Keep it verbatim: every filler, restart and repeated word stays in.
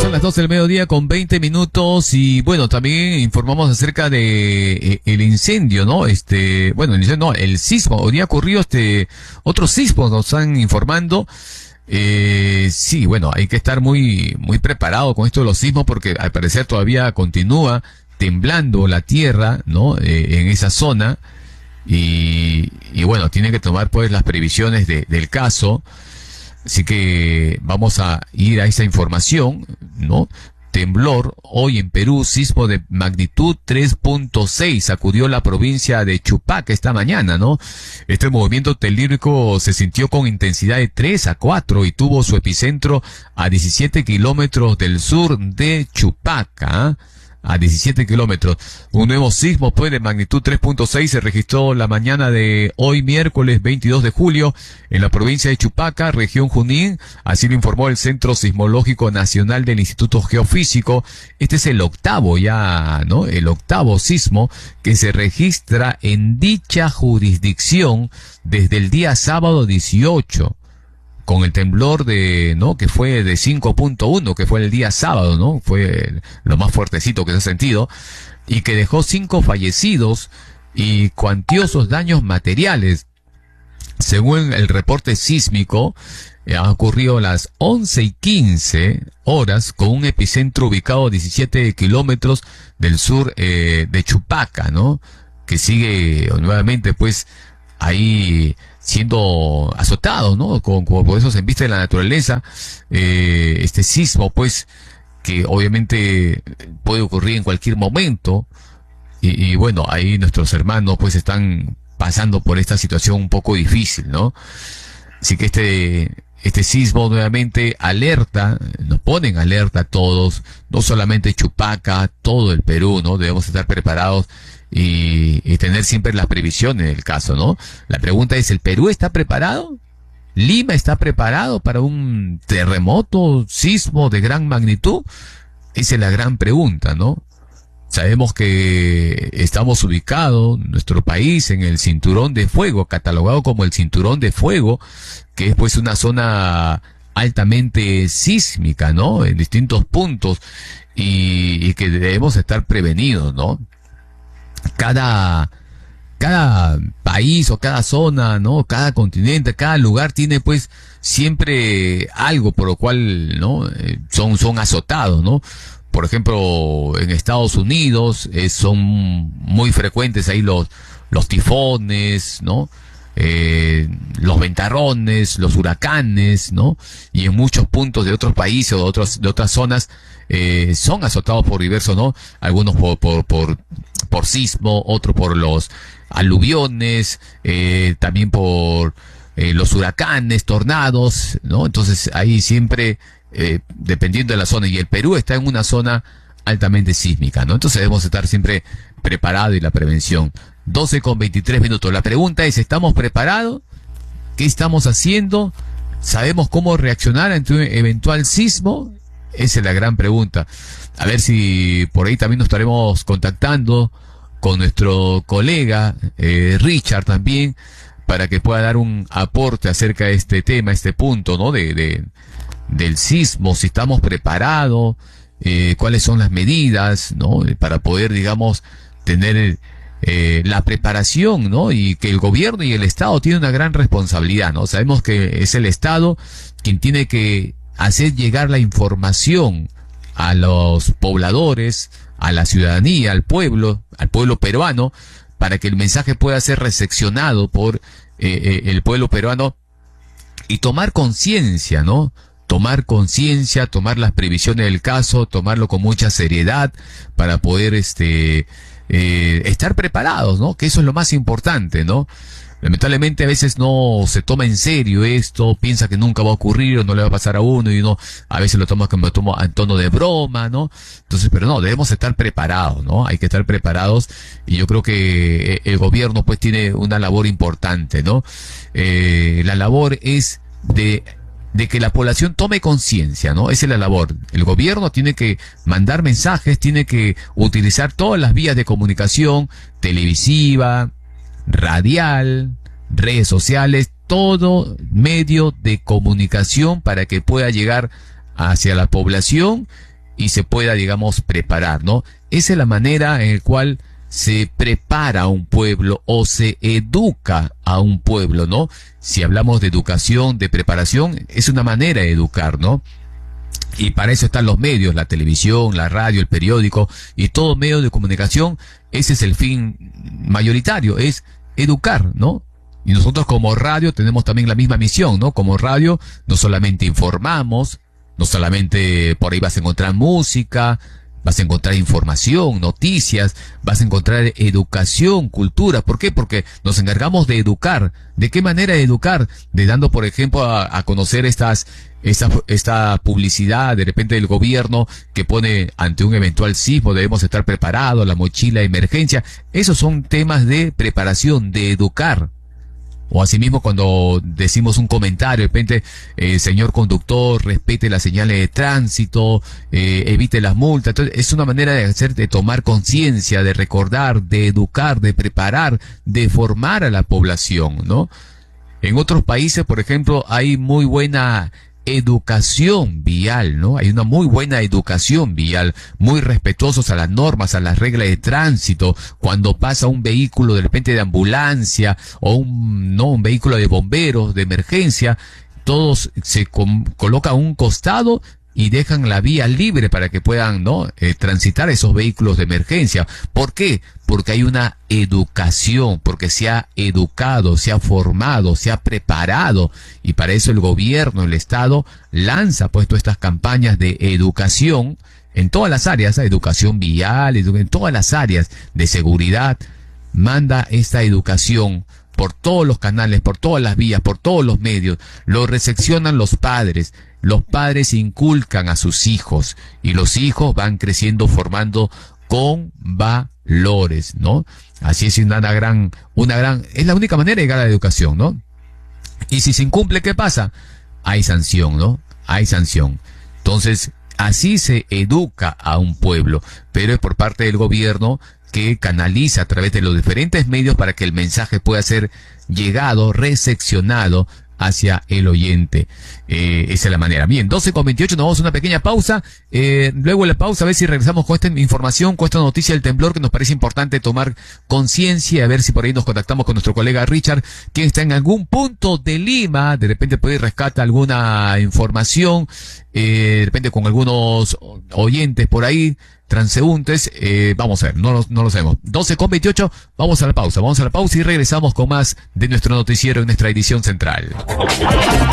Son las doce del mediodía con veinte minutos y bueno, también informamos acerca de eh, el incendio, ¿no? Este, bueno, el incendio, no, el sismo. Hoy día ocurrió este, otros sismos nos están informando. Eh, sí, bueno, hay que estar muy, muy preparado con esto de los sismos porque al parecer todavía continúa temblando la tierra, ¿no? Eh, en esa zona y, y bueno, tiene que tomar pues las previsiones de, del caso. Así que vamos a ir a esa información, ¿no? Temblor hoy en Perú, sismo de magnitud tres punto seis, sacudió la provincia de Chupaca esta mañana, ¿no? Este movimiento telúrico se sintió con intensidad de tres a cuatro y tuvo su epicentro a diecisiete kilómetros del sur de Chupaca, ¿eh? A diecisiete kilómetros. Un nuevo sismo pues de magnitud tres punto seis se registró la mañana de hoy miércoles veintidós de julio en la provincia de Chupaca, región Junín, así lo informó el Centro Sismológico Nacional del Instituto Geofísico. Este es el octavo ya, ¿no? El octavo sismo que se registra en dicha jurisdicción desde el día sábado dieciocho. Con el temblor de, ¿no? Que fue de cinco punto uno, que fue el día sábado, ¿no? Fue lo más fuertecito que se ha sentido, y que dejó cinco fallecidos y cuantiosos daños materiales. Según el reporte sísmico, eh, ha ocurrido a las once y quince horas con un epicentro ubicado a diecisiete kilómetros del sur eh, de Chupaca, ¿no? Que sigue nuevamente, pues, ahí siendo azotado, ¿no? Con, con, por eso se embiste de la naturaleza, eh, este sismo, pues, que obviamente puede ocurrir en cualquier momento, y, y bueno, ahí nuestros hermanos, pues, están pasando por esta situación un poco difícil, ¿no? Así que este, este sismo nuevamente alerta, nos ponen alerta a todos, no solamente Chupaca, todo el Perú, ¿no? Debemos estar preparados Y, y tener siempre las previsiones del caso, ¿no? La pregunta es, ¿el Perú está preparado? ¿Lima está preparado para un terremoto, sismo de gran magnitud? Esa es la gran pregunta, ¿no? Sabemos que estamos ubicados, nuestro país, en el cinturón de fuego, catalogado como el cinturón de fuego, que es pues una zona altamente sísmica, ¿no? En distintos puntos, y, y que debemos estar prevenidos, ¿no? Cada, cada país o cada zona, ¿no? Cada continente, cada lugar tiene pues siempre algo por lo cual, ¿no? Eh, son, son azotados, ¿no? Por ejemplo, en Estados Unidos eh, son muy frecuentes ahí los, los tifones, ¿no? Eh, los ventarrones, los huracanes, ¿no? Y en muchos puntos de otros países o de otros, de otras zonas, eh, son azotados por diversos, ¿no? Algunos por, por, por, por sismo, otros por los aluviones, eh, también por eh, los huracanes, tornados, ¿no? Entonces ahí siempre, eh, dependiendo de la zona, y el Perú está en una zona altamente sísmica, ¿no? Entonces debemos estar siempre preparados y la prevención. doce con veintitrés minutos. La pregunta es, ¿estamos preparados? ¿Qué estamos haciendo? ¿Sabemos cómo reaccionar ante un eventual sismo? Esa es la gran pregunta. A ver si por ahí también nos estaremos contactando con nuestro colega eh, Richard también, para que pueda dar un aporte acerca de este tema, este punto, ¿no? De, de del sismo, si estamos preparados, eh, cuáles son las medidas, ¿no? Para poder, digamos, tener eh, la preparación, ¿no? Y que el gobierno y el Estado tienen una gran responsabilidad, ¿no? Sabemos que es el Estado quien tiene que hacer llegar la información a los pobladores, a la ciudadanía, al pueblo, al pueblo peruano, para que el mensaje pueda ser recepcionado por eh, eh, el pueblo peruano y tomar conciencia, ¿no? Tomar conciencia, tomar las previsiones del caso, tomarlo con mucha seriedad para poder este eh, estar preparados, ¿no? Que eso es lo más importante, ¿no? Lamentablemente a veces no se toma en serio esto, piensa que nunca va a ocurrir o no le va a pasar a uno, y uno a veces lo toma como tomo en tono de broma, ¿no? Entonces, pero no, debemos estar preparados, ¿no? Hay que estar preparados, y yo creo que el gobierno pues tiene una labor importante, ¿no? Eh, la labor es de de que la población tome conciencia, ¿no? Esa es la labor. El gobierno tiene que mandar mensajes, tiene que utilizar todas las vías de comunicación, televisiva, radial, redes sociales, todo medio de comunicación para que pueda llegar hacia la población y se pueda, digamos, preparar, ¿no? Esa es la manera en la cual se prepara a un pueblo o se educa a un pueblo, ¿no? Si hablamos de educación, de preparación, es una manera de educar, ¿no? Y para eso están los medios, la televisión, la radio, el periódico y todo medio de comunicación. Ese es el fin mayoritario, es educar, ¿no? Y nosotros como radio tenemos también la misma misión, ¿no? Como radio no solamente informamos, no solamente por ahí vas a encontrar música, vas a encontrar información, noticias, vas a encontrar educación, cultura. ¿Por qué? Porque nos encargamos de educar. ¿De qué manera educar? De dando, por ejemplo, a, a conocer estas, esta, esta publicidad de repente del gobierno que pone ante un eventual sismo, debemos estar preparados, la mochila de emergencia. Esos son temas de preparación, de educar. O asimismo cuando decimos un comentario, de repente, eh, señor conductor, respete las señales de tránsito, eh, evite las multas. Entonces, es una manera de hacer, de tomar conciencia, de recordar, de educar, de preparar, de formar a la población, ¿no? En otros países, por ejemplo, hay muy buena educación vial, ¿no? Hay una muy buena educación vial, muy respetuosos a las normas, a las reglas de tránsito. Cuando pasa un vehículo de repente de ambulancia o un, no, un vehículo de bomberos, de emergencia, todos se colocan a un costado y dejan la vía libre para que puedan, ¿no? Eh, transitar esos vehículos de emergencia. ¿Por qué? Porque hay una educación, porque se ha educado, se ha formado, se ha preparado, y para eso el gobierno, el Estado, lanza pues todas estas campañas de educación en todas las áreas, ¿eh? Educación vial, en todas las áreas de seguridad, manda esta educación por todos los canales, por todas las vías, por todos los medios. Lo recepcionan los padres. Los padres inculcan a sus hijos y los hijos van creciendo formando con valores, ¿no? Así es una gran, una gran, es la única manera de llegar a la educación, ¿no? Y si se incumple, ¿qué pasa? Hay sanción, ¿no? Hay sanción. Entonces, así se educa a un pueblo, pero es por parte del gobierno que canaliza a través de los diferentes medios para que el mensaje pueda ser llegado, recepcionado hacia el oyente. Eh, esa es la manera. Bien, doce con veintiocho, nos vamos a una pequeña pausa. Eh, luego de la pausa, a ver si regresamos con esta información, con esta noticia del temblor, que nos parece importante tomar conciencia, a ver si por ahí nos contactamos con nuestro colega Richard, quien está en algún punto de Lima, de repente puede rescatar alguna información, eh, de repente con algunos oyentes por ahí, transeúntes, eh, vamos a ver, no lo, no lo sabemos. doce con veintiocho, vamos a la pausa, vamos a la pausa y regresamos con más de nuestro noticiero en nuestra edición central.